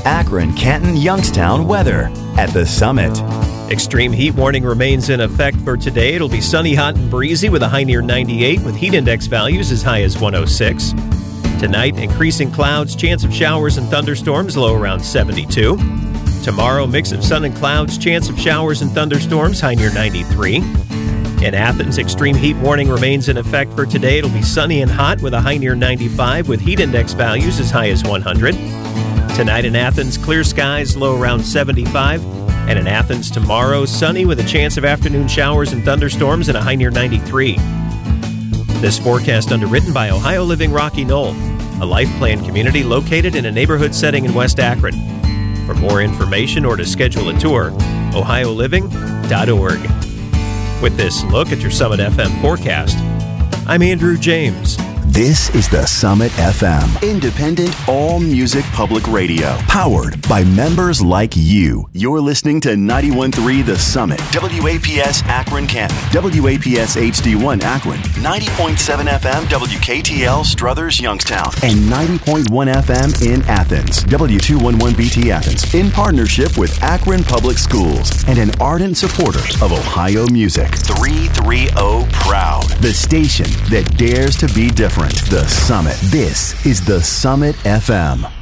Akron, Canton, Youngstown weather at the Summit. Extreme heat warning remains in effect for today. It'll be sunny, hot, and breezy with a high near 98 with heat index values as high as 106. Tonight, increasing clouds, chance of showers and thunderstorms, low around 72. Tomorrow, mix of sun and clouds, chance of showers and thunderstorms, high near 93. In Athens, extreme heat warning remains in effect for today. It'll be sunny and hot with a high near 95 with heat index values as high as 100. Tonight in Athens, clear skies, low around 75. And in Athens tomorrow, sunny with a chance of afternoon showers and thunderstorms and a high near 93. This forecast underwritten by Ohio Living Rocky Knoll, a life plan community located in a neighborhood setting in West Akron. For more information or to schedule a tour, ohioliving.org. With this look at your Summit FM forecast, I'm Andrew James. This is the Summit FM, independent all-music public radio, powered by members like you. You're listening to 91.3 The Summit, WAPS Akron Canton, WAPS HD1 Akron, 90.7 FM WKTL Struthers Youngstown, and 90.1 FM in Athens, W211BT Athens, in partnership with Akron Public Schools and an ardent supporter of Ohio music. 330 Proud, the station that dares to be different. The Summit. This is the Summit FM.